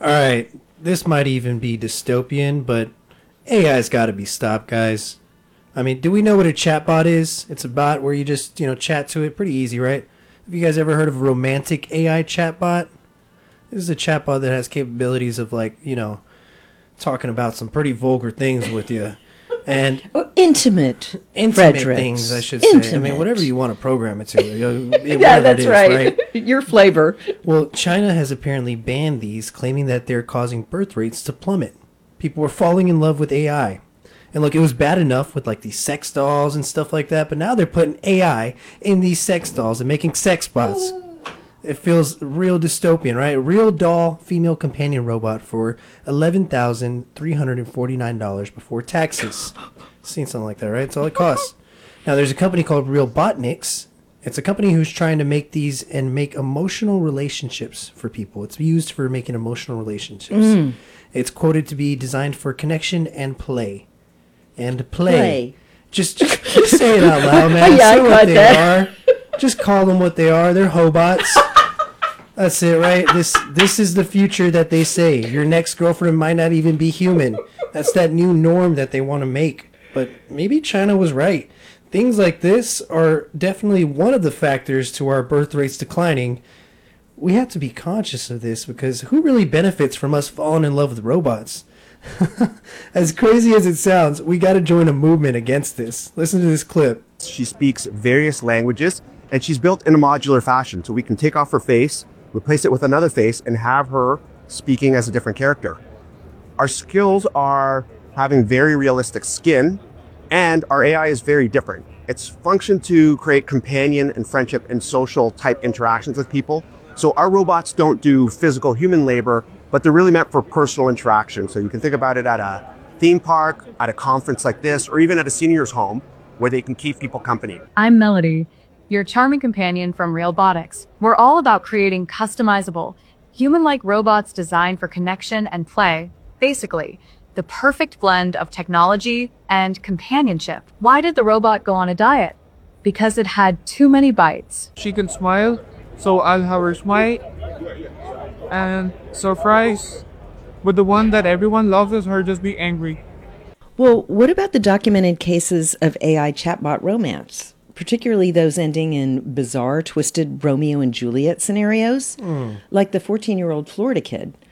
All right, this might even be dystopian, but AI's got to be stopped, guys. I mean, do we know what a chatbot is? It's a bot where you just, chat to it. Pretty easy, right? Have you guys ever heard of a romantic AI chatbot? This is a chatbot that has capabilities of, like, talking about some pretty vulgar things with you. And intimate things, I should say. Intimate. I mean, whatever you want to program it to. Yeah, that's right. Your flavor. Well, China has apparently banned these, claiming that they're causing birth rates to plummet. People were falling in love with AI. And look, it was bad enough with like these sex dolls and stuff like that, but now they're putting AI in these sex dolls and making sex bots. It feels real dystopian, right? A real doll female companion robot for $11,349 before taxes. Seen something like that, right? That's all it costs. Now, there's a company called Realbotniks. It's a company who's trying to make these and make emotional relationships for people. It's used for making emotional relationships. It's quoted to be designed for connection and play. And play. Just say it out loud, man. Yeah, say I what got they that. are. Just call them what they are. They're hobots. That's it, right? This is the future that they say. Your next girlfriend might not even be human. That's that new norm that they want to make. But maybe China was right. Things like this are definitely one of the factors to our birth rates declining. We have to be conscious of this because who really benefits from us falling in love with robots? As crazy as it sounds, we got to join a movement against this. Listen to this clip. She speaks various languages, and she's built in a modular fashion, so we can take off her face, replace it with another face, and have her speaking as a different character. Our skills are having very realistic skin, and our AI is very different. It's functioned to create companion and friendship and social type interactions with people. So our robots don't do physical human labor, but they're really meant for personal interaction. So you can think about it at a theme park, at a conference like this, or even at a senior's home where they can keep people company. I'm Melody, your charming companion from Realbotix. We're all about creating customizable, human-like robots designed for connection and play. Basically, the perfect blend of technology and companionship. Why did the robot go on a diet? Because it had too many bites. She can smile, so I'll have her smile. And surprise, but the one that everyone loves is her just be angry. Well, what about the documented cases of AI chatbot romance, particularly those ending in bizarre, twisted Romeo and Juliet scenarios? Like the 14-year-old Florida kid.